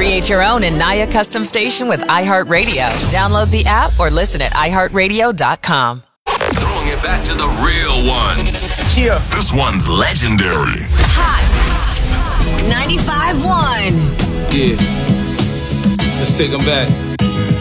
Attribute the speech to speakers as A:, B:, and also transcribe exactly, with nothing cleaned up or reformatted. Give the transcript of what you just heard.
A: Create your own Anaya custom station with iHeartRadio. Download the app or listen at i heart radio dot com.
B: Throwing it back to the real ones.
C: Yeah.
B: This one's legendary.
D: Hot ninety-five point one.
E: Yeah. Let's take them back.